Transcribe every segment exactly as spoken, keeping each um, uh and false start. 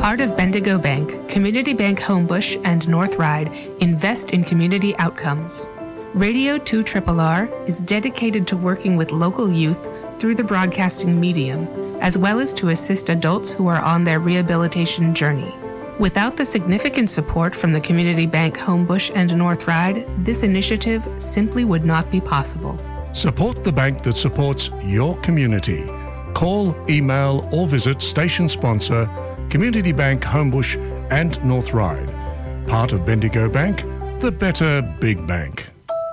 part of Bendigo Bank, Community Bank Homebush and North Ryde invest in community outcomes. Radio two R R R is dedicated to working with local youth through the broadcasting medium, as well as to assist adults who are on their rehabilitation journey. Without the significant support from the Community Bank Homebush and North Ryde, this initiative simply would not be possible. Support the bank that supports your community. Call, email or visit station sponsor Community Bank Homebush and North Ryde. Part of Bendigo Bank, the better big bank.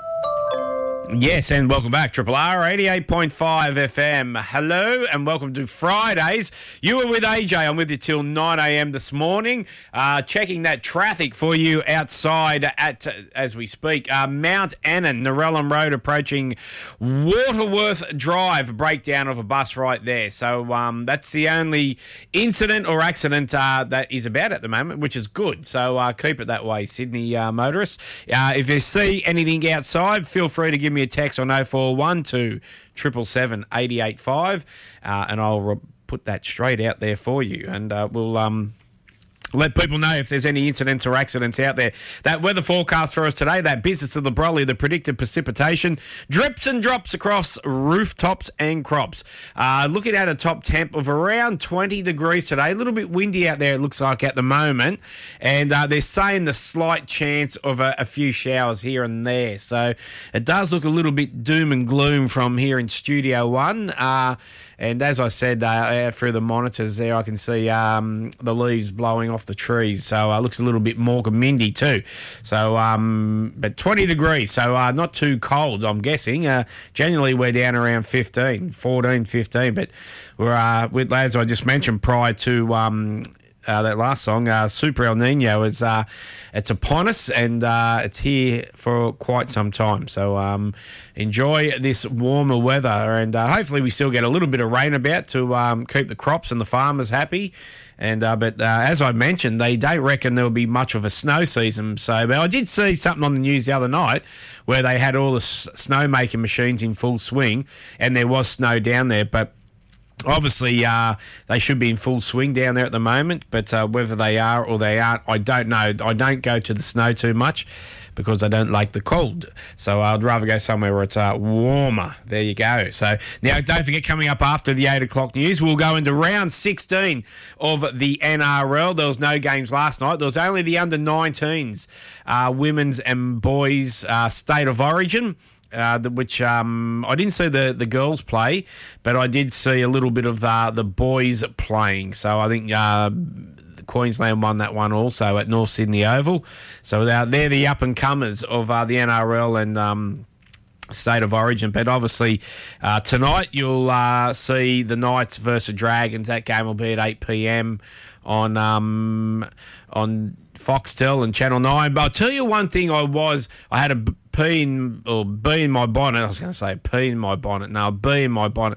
Yes, and welcome back. Triple R eighty-eight point five F M. Hello, and welcome to Fridays. You were with A J. I'm with you till nine a.m. this morning. Uh, checking that traffic for you outside at, uh, as we speak, uh, Mount Annan, Narellan Road, approaching Waterworth Drive. Breakdown of a bus right there. So um, that's the only incident or accident uh, that is about at the moment, which is good. So uh, keep it that way, Sydney uh, motorists. Uh, if you see anything outside, feel free to give me a text on oh four one two seven seven seven eight eight five, uh, and I'll re- put that straight out there for you, and uh, we'll um, let people know if there's any incidents or accidents out there. That weather forecast for us today, that business of the Broly, the predicted precipitation, drips and drops across rooftops and crops. Uh, looking at a top temp of around twenty degrees today. A little bit windy out there, it looks like, at the moment. And uh, they're saying the slight chance of a, a few showers here and there. So it does look a little bit doom and gloom from here in Studio One. Uh, and as I said, uh, through the monitors there, I can see um, the leaves blowing off the trees, so it uh, looks a little bit more mindy too. So, um, but twenty degrees, so uh, not too cold, I'm guessing. Uh, generally, we're down around fifteen, fourteen, fifteen, but we're uh, with, as I just mentioned prior to um, uh, that last song, uh, Super El Nino is uh, it's upon us, and uh, it's here for quite some time. So um, enjoy this warmer weather, and uh, hopefully we still get a little bit of rain about to um, keep the crops and the farmers happy. And uh, but uh, as I mentioned, they don't reckon there'll be much of a snow season. So, but I did see something on the news the other night where they had all the s- snow-making machines in full swing, and there was snow down there. But obviously, uh, they should be in full swing down there at the moment. But uh, whether they are or they aren't, I don't know. I don't go to the snow too much because I don't like the cold. So I'd rather go somewhere where it's uh, warmer. There you go. So now don't forget, coming up after the eight o'clock news, we'll go into round sixteen of the N R L. There was no games last night. There was only the under nineteens, uh, women's and boys uh, state of origin. Uh, the, which um, I didn't see the, the girls play, but I did see a little bit of uh, the boys playing. So I think uh, Queensland won that one also at North Sydney Oval. So they're, they're the up-and-comers of uh, the N R L and um, state of origin. But obviously uh, tonight you'll uh, see the Knights versus Dragons. That game will be at eight p.m. on um, on Foxtel and Channel nine. But I'll tell you one thing, I was, I had a pee in, or bee in my bonnet. I was going to say pee in my bonnet. No, bee in my bonnet.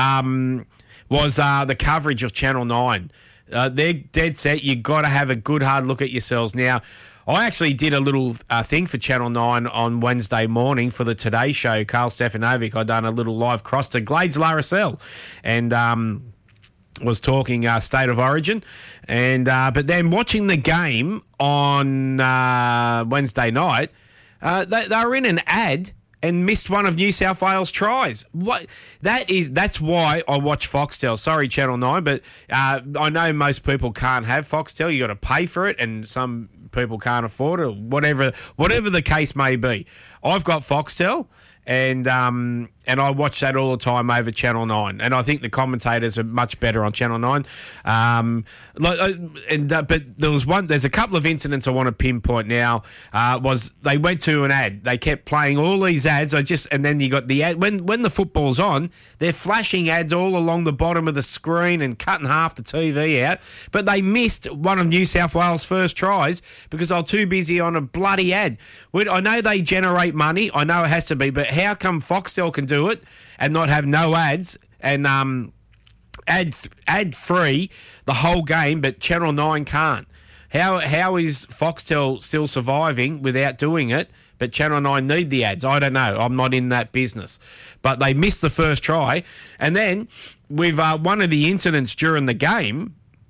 Um, was uh, the coverage of Channel nine. Uh, they're dead set. You've got to have a good hard look at yourselves. Now, I actually did a little uh, thing for Channel nine on Wednesday morning for the Today Show. Carl Stefanovic, I'd done a little live cross to Glades La Rochelle, and um, was talking uh, state of origin. And uh, but then watching the game on uh, Wednesday night, uh, they, they were in an ad and missed one of New South Wales' tries. What that is, that's why I watch Foxtel. Sorry, Channel nine, but uh, I know most people can't have Foxtel. You got to pay for it, and some people can't afford it. Whatever, whatever the case may be, I've got Foxtel, and um, and I watch that all the time over Channel nine. And I think the commentators are much better on Channel nine. Um, like, uh, and uh, but there was one. There's a couple of incidents I want to pinpoint now. Uh, was they went to an ad? They kept playing all these ads. I just and then you got the ad when when the football's on. They're flashing ads all along the bottom of the screen and cutting half the T V out. But they missed one of New South Wales' first tries because I was too busy on a bloody ad. I know they generate money. I know it has to be, but how come Foxtel can do it and not have no ads and um, ad ad free the whole game, but Channel nine can't? How how is Foxtel still surviving without doing it, but Channel nine need the ads? I don't know. I'm not in that business. But they missed the first try. And then with uh, one of the incidents during the game,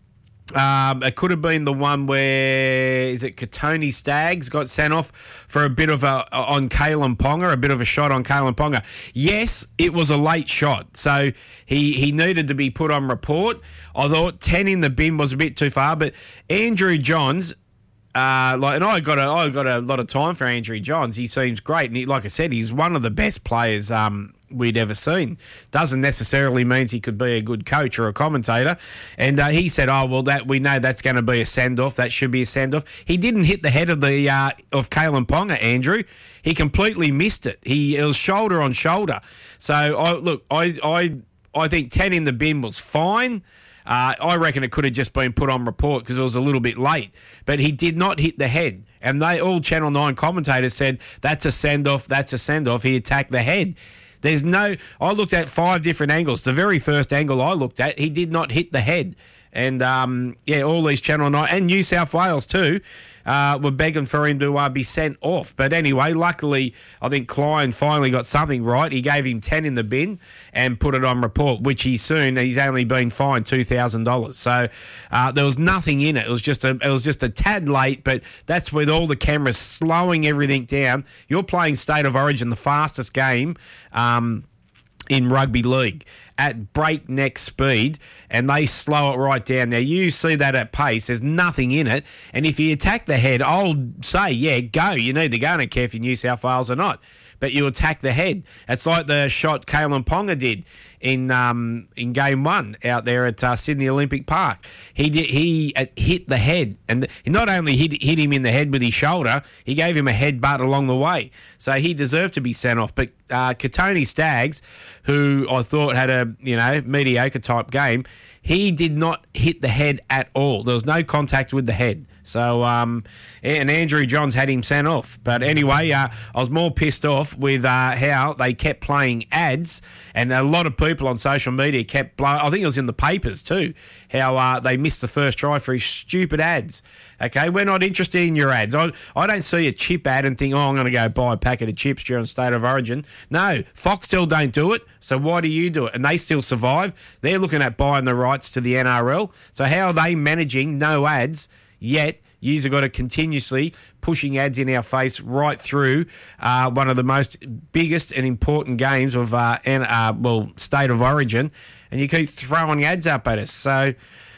Um, it could have been the one where, is it Kotoni Staggs got sent off for a bit of a, on Kalen Ponga, a bit of a shot on Kalen Ponga. Yes, it was a late shot, so he, he needed to be put on report. I thought ten in the bin was a bit too far, but Andrew Johns, uh, like, and I got a, I got a lot of time for Andrew Johns. He seems great, and he, like I said, he's one of the best players um, we'd ever seen. Doesn't necessarily mean he could be a good coach or a commentator. And uh, he said, "Oh well, that we know that's going to be a send off. That should be a send off." He didn't hit the head of the uh, of Kalen Ponga, Andrew. He completely missed it. He it was shoulder on shoulder. So I look, I I I think ten in the bin was fine. Uh, I reckon it could have just been put on report because it was a little bit late. But he did not hit the head. And they all Channel nine commentators said, that's a send-off, that's a send-off. He attacked the head. There's no... I looked at five different angles. The very first angle I looked at, he did not hit the head. And, um, yeah, all these Channel nine... And New South Wales too... Uh, were begging for him to uh, be sent off. But anyway, luckily, I think Klein finally got something right. He gave him ten in the bin and put it on report, which he soon, he's only been fined two thousand dollars. So uh, there was nothing in it. It was just a it was just a tad late, but that's with all the cameras slowing everything down. You're playing State of Origin, the fastest game um, in rugby league, at breakneck speed, and they slow it right down. Now, you see that at pace, there's nothing in it, and if you attack the head, I'll say, yeah, go. You need to go. I don't care if you're New South Wales or not, but you attack the head. It's like the shot Kalen Ponga did in um, in game one out there at uh, Sydney Olympic Park. He did, he uh, hit the head, and he not only hit, hit him in the head with his shoulder, he gave him a headbutt along the way. So he deserved to be sent off. But uh, Kotoni Staggs, who I thought had a you know mediocre type game, he did not hit the head at all. There was no contact with the head. So, um, and Andrew Johns had him sent off. But anyway, uh, I was more pissed off with uh, how they kept playing ads, and a lot of people on social media kept blowing, I think it was in the papers too, how uh, they missed the first try for his stupid ads. Okay, we're not interested in your ads. I, I don't see a chip ad and think, oh, I'm going to go buy a packet of chips during State of Origin. No, Foxtel don't do it, so why do you do it? And they still survive. They're looking at buying the rights to the N R L. So how are they managing no ads, yet you've got to continuously pushing ads in our face right through uh, one of the most biggest and important games of uh, and, uh, well State of Origin, and you keep throwing ads up at us. So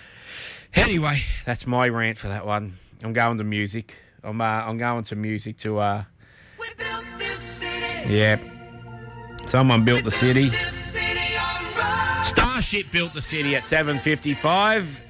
anyway, that's my rant for that one. I'm going to music. I'm uh, I'm going to music to. Uh, We built this city. yeah, someone built the city. This city on rock. Starship built the city at seven fifty-five.